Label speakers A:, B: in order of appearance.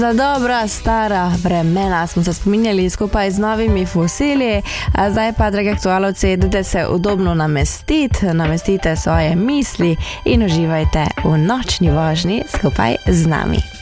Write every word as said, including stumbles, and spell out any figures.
A: Za dobra stara vremena smo se spominjali skupaj z novimi fosili, a zdaj pa, dragi aktualovci, idete se udobno namestiti, namestite svoje misli in uživajte v nočni vožnji skupaj z nami.